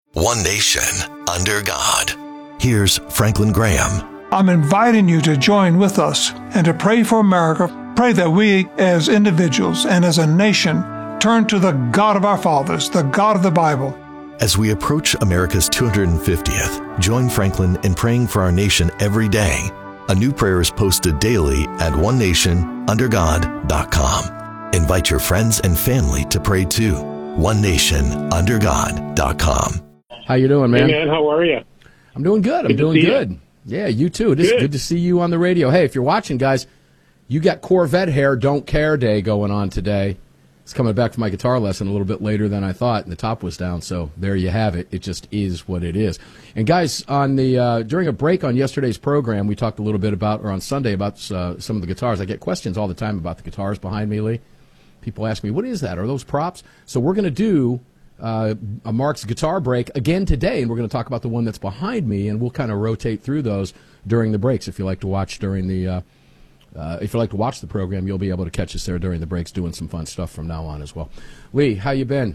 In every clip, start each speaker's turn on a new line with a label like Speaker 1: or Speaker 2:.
Speaker 1: One nation, under God. Here's Franklin Graham.
Speaker 2: I'm inviting you to join with us and to pray for America. Pray that we, as individuals and as a nation, turn to the God of our fathers, the God of the Bible.
Speaker 1: As we approach America's 250th, join Franklin in praying for our nation every day. A new prayer is posted daily at onenationundergod.com. Invite your friends and family to pray too. onenationundergod.com.
Speaker 3: How you doing, man?
Speaker 4: Hey, man, how are you?
Speaker 3: I'm doing good. I'm doing good. Yeah, you too. It is good to see you on the radio. Hey, if you're watching, guys, you got Corvette Hair Don't Care Day going on today. It's coming back from my guitar lesson a little bit later than I thought, and the top was down, so there you have it. It just is what it is. And, guys, on the during a break on yesterday's program, we talked a little bit about, or on Sunday, about some of the guitars. I get questions all the time about the guitars behind me, Lee. People ask me, what is that? Are those props? So we're going to do a Mark's guitar break again today, and we're going to talk about the one that's behind me, and we'll kind of rotate through those during the breaks. If you like to watch during the if you like to watch the program, you'll be able to catch us there during the breaks doing some fun stuff from now on as well. Lee, how you been?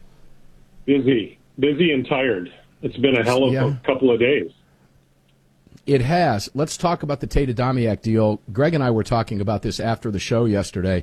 Speaker 4: Busy and tired. It's been a hell of a couple of days.
Speaker 3: It has. Let's talk about the Tate Adamiak deal. Greg and I were talking about this after the show yesterday.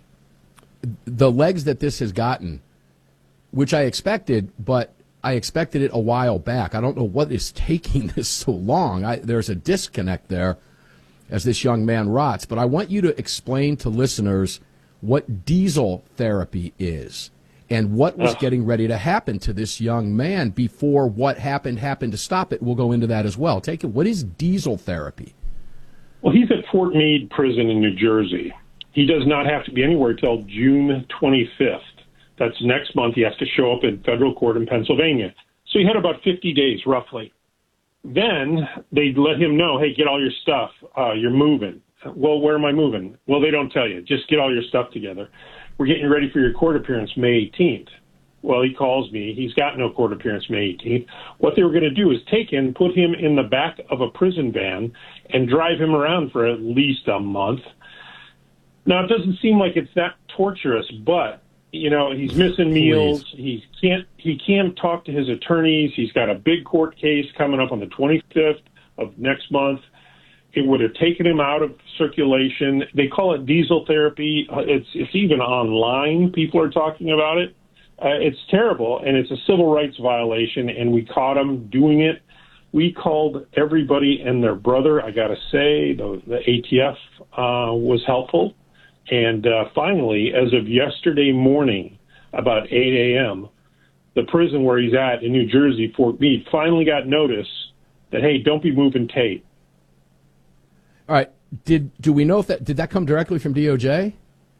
Speaker 3: The legs that this has gotten, which I expected, but I expected it a while back. I don't know what is taking this so long. There's a disconnect there as this young man rots. But I want you to explain to listeners what diesel therapy is and what was getting ready to happen to this young man before what happened to stop it. We'll go into that as well. Take it. What is diesel therapy?
Speaker 4: Well, he's at Fort Meade Prison in New Jersey. He does not have to be anywhere till June 25th. That's next month. He has to show up in federal court in Pennsylvania. So he had about 50 days, roughly. Then they let him know, hey, get all your stuff. You're moving. Well, where am I moving? Well, they don't tell you. Just get all your stuff together. We're getting you ready for your court appearance May 18th. Well, he calls me. He's got no court appearance May 18th. What they were going to do is take him, put him in the back of a prison van, and drive him around for at least a month. Now, it doesn't seem like it's that torturous, but he's missing meals. He can't talk to his attorneys. He's got a big court case coming up on the 25th of next month. It would have taken him out of circulation. They call it diesel therapy. It's even online. People are talking about it. It's terrible, and it's a civil rights violation, and we caught him doing it. We called everybody and their brother. I got to say, the ATF was helpful. And finally, as of yesterday morning, about 8 a.m., the prison where he's at in New Jersey, Fort Meade, finally got notice that, hey, don't be moving Tate.
Speaker 3: All right. Do we know if did that come directly from DOJ?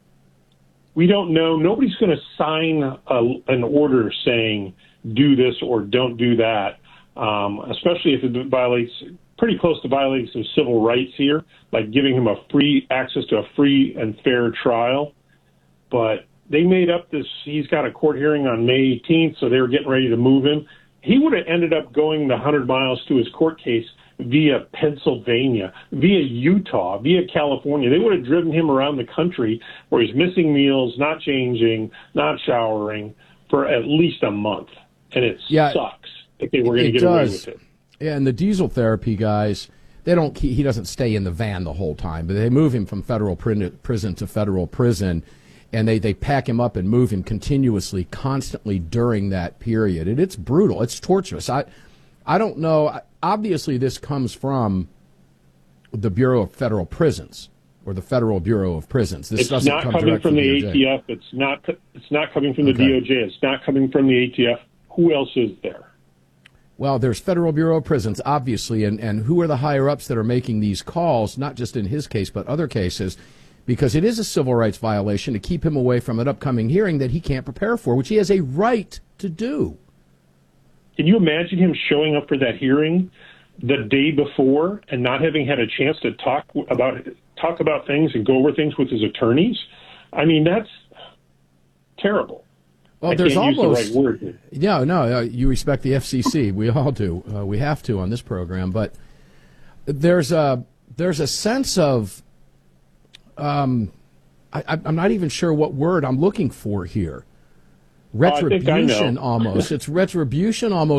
Speaker 4: We don't know. Nobody's going to sign an order saying do this or don't do that, especially if it violates pretty close to violating some civil rights here, like giving him access to a free and fair trial. But they made up this, he's got a court hearing on May 18th, so they were getting ready to move him. He would have ended up going the 100 miles to his court case via Pennsylvania, via Utah, via California. They would have driven him around the country where he's missing meals, not changing, not showering for at least a month. And it sucks if they were going to get away with it.
Speaker 3: Yeah, and the diesel therapy guys, he doesn't stay in the van the whole time, but they move him from federal prison to federal prison, and they pack him up and move him continuously, constantly during that period. And it's brutal. It's torturous. I don't know. Obviously, this comes from the Bureau of Federal Prisons or the Federal Bureau of Prisons. This
Speaker 4: doesn't come coming from the ATF. It's not coming from the DOJ. It's not coming from the ATF. Who else is there?
Speaker 3: Well, there's Federal Bureau of Prisons, obviously, and who are the higher-ups that are making these calls, not just in his case, but other cases, because it is a civil rights violation to keep him away from an upcoming hearing that he can't prepare for, which he has a right to do.
Speaker 4: Can you imagine him showing up for that hearing the day before and not having had a chance to talk about things and go over things with his attorneys? I mean, that's terrible.
Speaker 3: Well, there's almost use the right word. No, you respect the FCC. We all do. We have to on this program. But there's a sense of I'm not even sure what word I'm looking for here. Retribution almost. It's retribution almost.